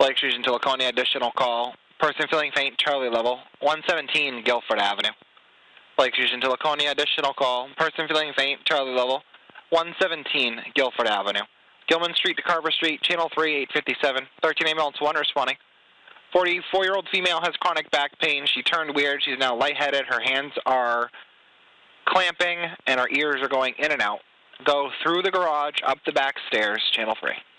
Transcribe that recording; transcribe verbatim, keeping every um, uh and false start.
Lake Fusion to Laconia, additional call. Person feeling faint, Charlie level, one seventeen Guilford Avenue. Lake Fusion to Laconia, additional call. Person feeling faint, Charlie level, one seventeen Guilford Avenue. Gilman Street to Carver Street, channel three, eight fifty-seven, thirteen ambulance one responding. forty-four-year-old female has chronic back pain. She turned weird. She's now lightheaded. Her hands are clamping, and her ears are going in and out. Go through the garage, up the back stairs, channel three.